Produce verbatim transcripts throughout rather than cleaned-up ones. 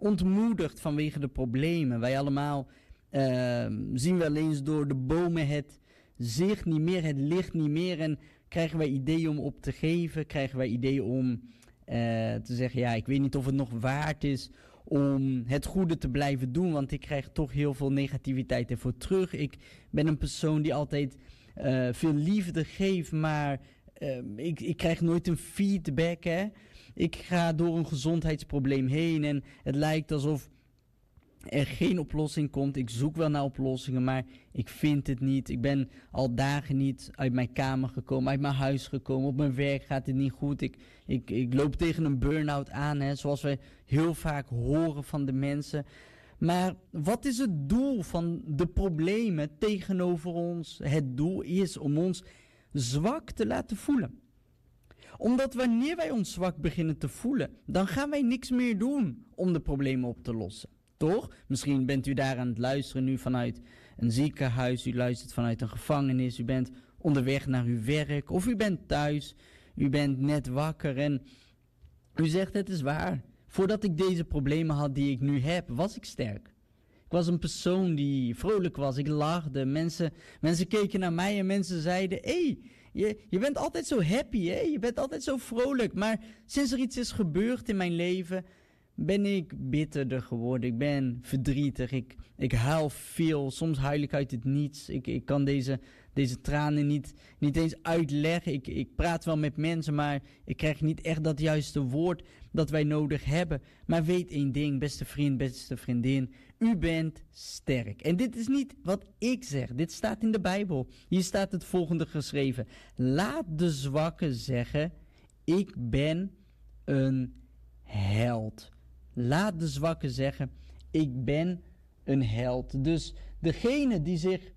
ontmoedigd vanwege de problemen. Wij allemaal uh, zien wel eens door de bomen het zicht niet meer, het licht niet meer. En krijgen wij ideeën om op te geven. Krijgen wij ideeën om uh, te zeggen, ja, ik weet niet of het nog waard is om het goede te blijven doen. Want ik krijg toch heel veel negativiteit ervoor terug. Ik ben een persoon die altijd uh, veel liefde geeft, maar uh, ik, ik krijg nooit een feedback, hè. Ik ga door een gezondheidsprobleem heen en het lijkt alsof er geen oplossing komt. Ik zoek wel naar oplossingen, maar ik vind het niet. Ik ben al dagen niet uit mijn kamer gekomen, uit mijn huis gekomen. Op mijn werk gaat het niet goed. Ik, ik, ik loop tegen een burn-out aan, hè, zoals we heel vaak horen van de mensen. Maar wat is het doel van de problemen tegenover ons? Het doel is om ons zwak te laten voelen. Omdat wanneer wij ons zwak beginnen te voelen, dan gaan wij niks meer doen om de problemen op te lossen. Toch? Misschien bent u daar aan het luisteren nu vanuit een ziekenhuis, u luistert vanuit een gevangenis, u bent onderweg naar uw werk of u bent thuis, u bent net wakker en u zegt het is waar. Voordat ik deze problemen had die ik nu heb, was ik sterk. Ik was een persoon die vrolijk was, ik lachte, mensen, mensen keken naar mij en mensen zeiden, hé, hey, je, je bent altijd zo happy, hè? Je bent altijd zo vrolijk, maar sinds er iets is gebeurd in mijn leven, ben ik bitterder geworden. Ik ben verdrietig. Ik, ik huil veel. Soms huil ik uit het niets. Ik, ik kan deze, deze tranen niet, niet eens uitleggen. Ik, ik praat wel met mensen, maar ik krijg niet echt dat juiste woord dat wij nodig hebben. Maar weet één ding, beste vriend, beste vriendin. U bent sterk. En dit is niet wat ik zeg. Dit staat in de Bijbel. Hier staat het volgende geschreven. Laat de zwakke zeggen, ik ben een held. Laat de zwakken zeggen, ik ben een held. Dus degene die zich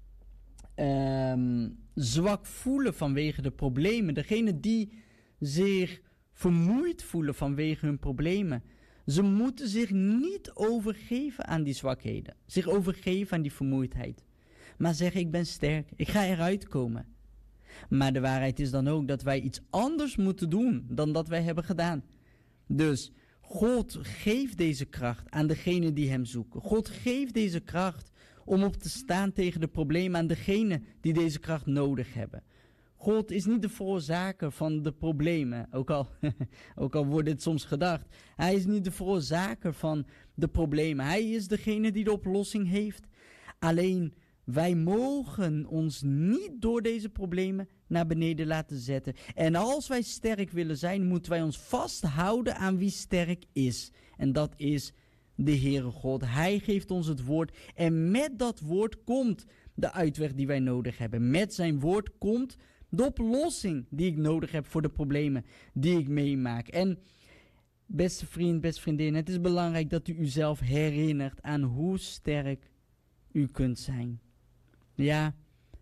um, zwak voelen vanwege de problemen, degene die zich vermoeid voelen vanwege hun problemen, ze moeten zich niet overgeven aan die zwakheden. Zich overgeven aan die vermoeidheid. Maar zeggen, ik ben sterk, ik ga eruit komen. Maar de waarheid is dan ook dat wij iets anders moeten doen dan dat wij hebben gedaan. Dus God geeft deze kracht aan degenen die hem zoeken. God geeft deze kracht om op te staan tegen de problemen aan degenen die deze kracht nodig hebben. God is niet de veroorzaker van de problemen, ook al, ook al wordt dit soms gedacht. Hij is niet de veroorzaker van de problemen. Hij is degene die de oplossing heeft. Alleen wij mogen ons niet door deze problemen naar beneden laten zetten. En als wij sterk willen zijn, moeten wij ons vasthouden aan wie sterk is. En dat is de Heere God. Hij geeft ons het woord. En met dat woord komt de uitweg die wij nodig hebben. Met zijn woord komt de oplossing die ik nodig heb voor de problemen die ik meemaak. En beste vriend, beste vriendin, het is belangrijk dat u uzelf herinnert aan hoe sterk u kunt zijn. Ja,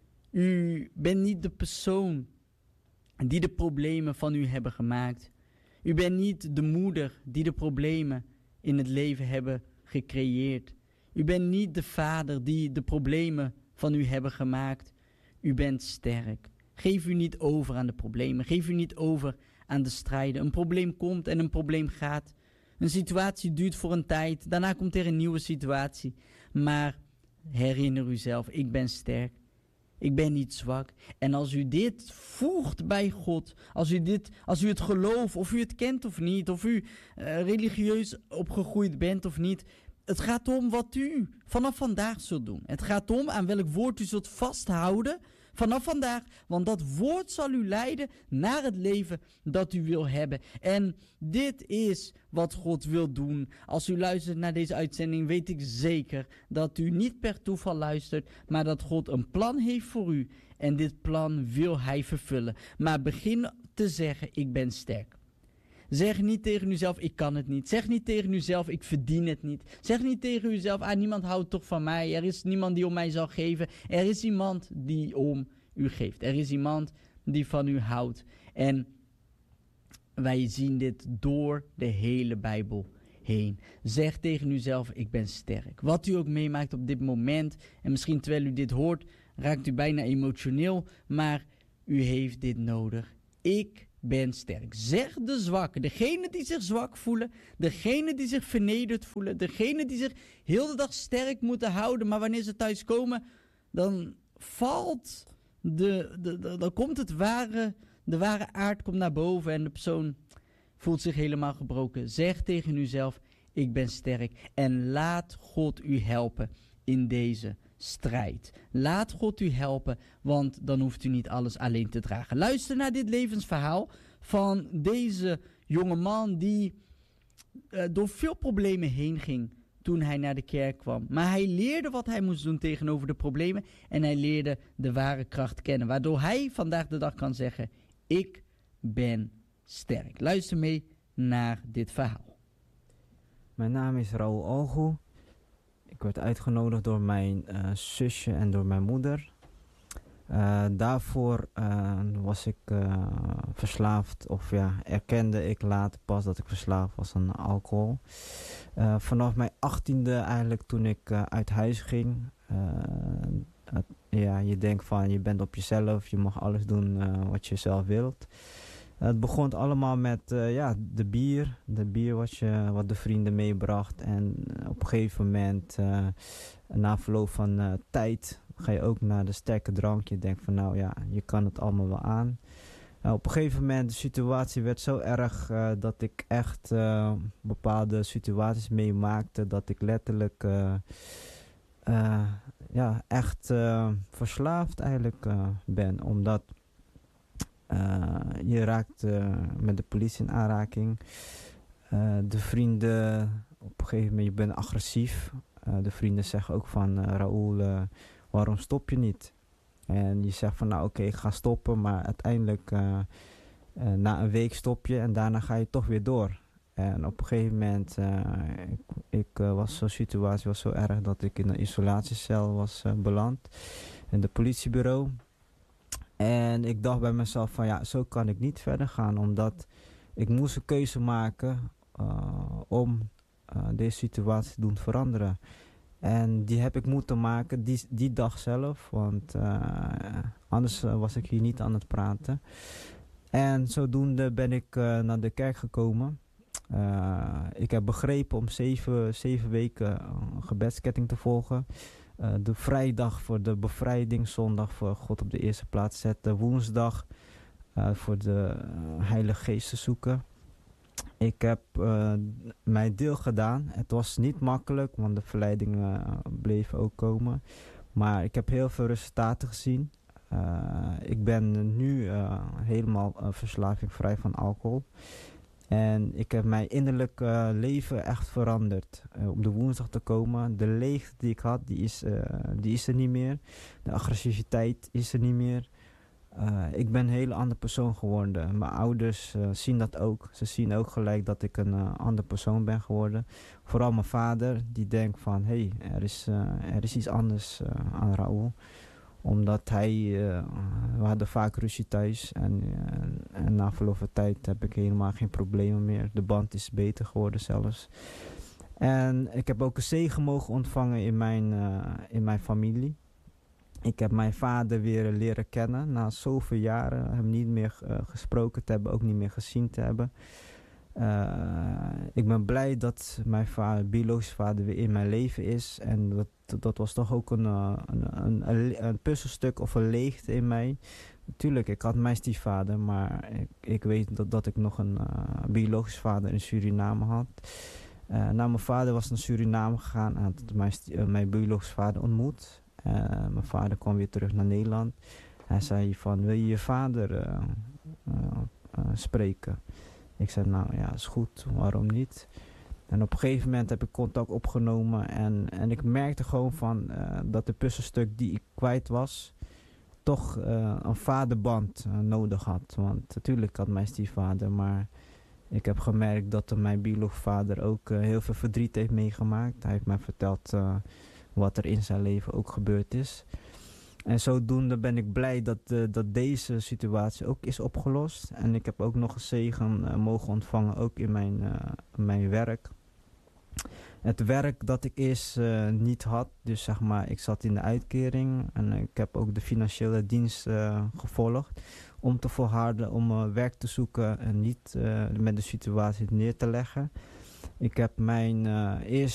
u bent niet de persoon die de problemen van u hebben gemaakt. U bent niet de moeder die de problemen in het leven hebben gecreëerd. U bent niet de vader die de problemen van u hebben gemaakt. U bent sterk. Geef u niet over aan de problemen. Geef u niet over aan de strijden. Een probleem komt en een probleem gaat. Een situatie duurt voor een tijd. Daarna komt er een nieuwe situatie. Maar herinner uzelf, ik ben sterk. Ik ben niet zwak. En als u dit voegt bij God, als u, dit, als u het gelooft, of u het kent of niet, of u uh, religieus opgegroeid bent of niet, het gaat om wat u vanaf vandaag zult doen. Het gaat om aan welk woord u zult vasthouden vanaf vandaag. Want dat woord zal u leiden naar het leven dat u wil hebben. En dit is wat God wil doen. Als u luistert naar deze uitzending, weet ik zeker dat u niet per toeval luistert, maar dat God een plan heeft voor u. En dit plan wil hij vervullen. Maar begin te zeggen, ik ben sterk. Zeg niet tegen uzelf, ik kan het niet. Zeg niet tegen uzelf, ik verdien het niet. Zeg niet tegen uzelf, ah, niemand houdt toch van mij. Er is niemand die om mij zal geven. Er is iemand die om u geeft. Er is iemand die van u houdt. En wij zien dit door de hele Bijbel heen. Zeg tegen uzelf, ik ben sterk. Wat u ook meemaakt op dit moment, en misschien terwijl u dit hoort, raakt u bijna emotioneel, maar u heeft dit nodig. Ik ben sterk. Zeg de zwakken, degene die zich zwak voelen, degene die zich vernederd voelen, degene die zich heel de dag sterk moeten houden, maar wanneer ze thuis komen, dan valt de, de, de dan komt het ware, de ware aard komt naar boven en de persoon voelt zich helemaal gebroken. Zeg tegen uzelf, ik ben sterk en laat God u helpen in deze strijd. Laat God u helpen, want dan hoeft u niet alles alleen te dragen. Luister naar dit levensverhaal van deze jonge man die uh, door veel problemen heen ging toen hij naar de kerk kwam. Maar hij leerde wat hij moest doen tegenover de problemen en hij leerde de ware kracht kennen, waardoor hij vandaag de dag kan zeggen, ik ben sterk. Luister mee naar dit verhaal. Mijn naam is Raoul Algu. Ik werd uitgenodigd door mijn uh, zusje en door mijn moeder. Uh, daarvoor uh, was ik uh, verslaafd, of ja, erkende ik later pas dat ik verslaafd was aan alcohol. Uh, vanaf mijn achttiende eigenlijk toen ik uh, uit huis ging. Uh, het, ja, je denkt van je bent op jezelf, je mag alles doen uh, wat je zelf wilt. Het begon allemaal met uh, ja, de bier. De bier wat, je, wat de vrienden meebracht. En uh, op een gegeven moment, uh, na verloop van uh, tijd, ga je ook naar de sterke drank. Je denkt van nou ja, je kan het allemaal wel aan. Uh, op een gegeven moment, de situatie werd zo erg uh, dat ik echt uh, bepaalde situaties meemaakte. Dat ik letterlijk uh, uh, ja, echt uh, verslaafd eigenlijk uh, ben. Omdat Uh, je raakt uh, met de politie in aanraking. Uh, de vrienden, op een gegeven moment, je bent agressief. Uh, de vrienden zeggen ook van, uh, Raoul, uh, waarom stop je niet? En je zegt van, nou oké, okay, ik ga stoppen. Maar uiteindelijk, uh, uh, na een week stop je en daarna ga je toch weer door. En op een gegeven moment, uh, ik, ik uh, was zo'n situatie was zo erg dat ik in een isolatiecel was uh, beland. In het politiebureau. En ik dacht bij mezelf van ja, zo kan ik niet verder gaan. Omdat ik moest een keuze maken uh, om uh, deze situatie te doen veranderen. En die heb ik moeten maken die, die dag zelf. Want uh, anders uh, was ik hier niet aan het praten. En zodoende ben ik uh, naar de kerk gekomen. Uh, ik heb begrepen om zeven, zeven weken een gebedsketting te volgen. Uh, de vrijdag voor de bevrijding, zondag voor God op de eerste plaats zetten, woensdag uh, voor de uh, Heilige Geest te zoeken. Ik heb uh, mijn deel gedaan. Het was niet makkelijk, want de verleidingen uh, bleven ook komen. Maar ik heb heel veel resultaten gezien. Uh, ik ben nu uh, helemaal uh, verslavingvrij van alcohol. En ik heb mijn innerlijk uh, leven echt veranderd. Uh, om de woensdag te komen. De leegte die ik had, die is, uh, die is er niet meer. De agressiviteit is er niet meer. Uh, ik ben een hele andere persoon geworden. Mijn ouders uh, zien dat ook. Ze zien ook gelijk dat ik een uh, andere persoon ben geworden. Vooral mijn vader, die denkt van... hé, hey, er, is, uh, er is iets anders uh, aan Raoul. Omdat hij... Uh, we hadden vaak ruzie thuis. En, uh, en na verloop van tijd heb ik helemaal geen problemen meer. De band is beter geworden zelfs. En ik heb ook een zegen mogen ontvangen in mijn, uh, in mijn familie. Ik heb mijn vader weer leren kennen. Na zoveel jaren hem niet meer uh, gesproken te hebben. Ook niet meer gezien te hebben. Uh, ik ben blij dat mijn vader, biologische vader weer in mijn leven is. En dat, dat was toch ook een, uh, een, een, een, een puzzelstuk of een leegte in mij. Natuurlijk, ik had mijn stiefvader, maar ik, ik weet dat, dat ik nog een uh, biologische vader in Suriname had. Uh, nou, mijn vader was naar Suriname gegaan en had mijn, uh, mijn biologische vader ontmoet. Uh, mijn vader kwam weer terug naar Nederland. Hij zei van, wil je je vader uh, uh, uh, spreken? Ik zei, nou ja, is goed, waarom niet? En op een gegeven moment heb ik contact opgenomen en, en ik merkte gewoon van uh, dat de puzzelstuk die ik kwijt was, toch uh, een vaderband uh, nodig had. Want natuurlijk had mijn stiefvader, maar ik heb gemerkt dat mijn biologische vader ook uh, heel veel verdriet heeft meegemaakt. Hij heeft mij verteld uh, wat er in zijn leven ook gebeurd is. En zodoende ben ik blij dat, uh, dat deze situatie ook is opgelost. En ik heb ook nog een zegen uh, mogen ontvangen, ook in mijn, uh, mijn werk. Het werk dat ik eerst uh, niet had, dus zeg maar, ik zat in de uitkering. En ik heb ook de financiële dienst uh, gevolgd. om te volharden, om uh, werk te zoeken en niet uh, met de situatie neer te leggen. Ik heb mijn uh, eerste